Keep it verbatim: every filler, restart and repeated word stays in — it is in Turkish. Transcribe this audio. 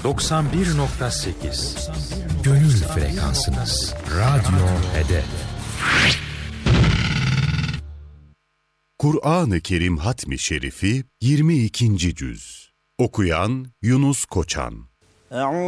doksan bir nokta sekiz Gönül frekansınız. Radyo Hedef. Kur'an-ı Kerim Hatmi Şerifi yirmi ikinci Cüz. Okuyan Yunus Koçan.